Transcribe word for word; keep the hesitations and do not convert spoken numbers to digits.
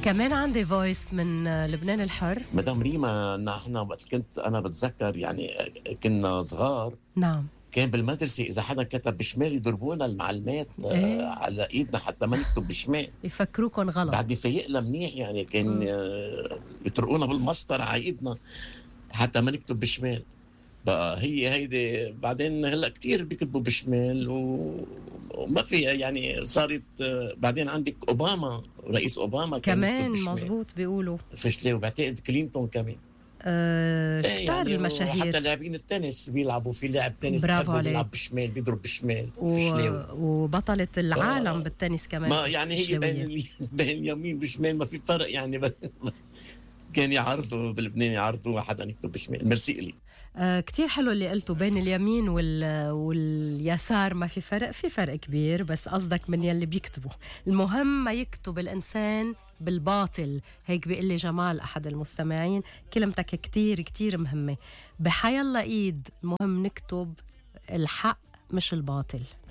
كمان عندي فويس من لبنان الحر. مدام ريما، نحن وقت كنت انا بتذكر يعني كنا صغار، نعم. كان بالمدرسة إذا حدا كتب بشمال يضربونا المعلمات إيه؟ آه على إيدنا حتى ما نكتب بشمال. يفكروكم غلط. بعد فيقنا منيح يعني كان آه يطرقونا بالمسطرة على إيدنا حتى ما نكتب بشمال. بقى هي هيدي بعدين هلا كتير بيكتبوا بشمال و... وما في يعني صارت آه بعدين عندك أوباما، رئيس أوباما كان كمان يكتب بشمال. مزبوط بيقولوا فشلي، وبعتقد كلينتون كمان. أه ايه كتار يعني، المشاهير. وحتى لاعبين التنس بيلعبوا، في لاعب تنس برافو بحبه عليك. بيلعب بشمال، بيضرب بشمال و... فشلاوي. وبطلة العالم آه. بالتنس كمان ما يعني هي بين ال... بين اليمين وشمال ما في فرق يعني. بس كان يعرضوا بلبنان، يعرضوا حدا يكتب بشمال. ميرسي لي. آه كتير حلو اللي قلته بين اليمين وال... واليسار ما في فرق، في فرق كبير، بس قصدك من يلي بيكتبوا. المهم ما يكتب الإنسان بالباطل، هيك بيقول لي جمال أحد المستمعين. كلمتك كتير كتير مهمة، بحيالله إيد المهم نكتب الحق مش الباطل.